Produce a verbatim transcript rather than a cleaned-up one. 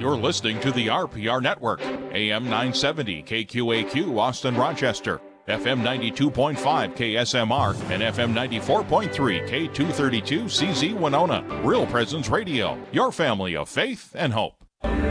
You're listening to the R P R Network, A M nine seventy K Q A Q, Austin, Rochester, F M ninety-two point five K S M R, and F M ninety-four point three K two thirty-two C Z Winona. Real Presence Radio, your family of faith and hope.